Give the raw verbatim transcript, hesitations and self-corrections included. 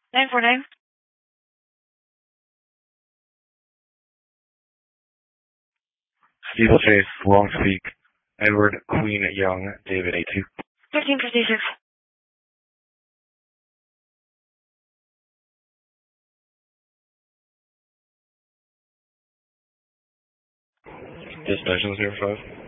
nine four nine. Steeple Chase, Long Speak, Edward Queen Young, David A two. Fifteen fifty six. Dispatch zero five.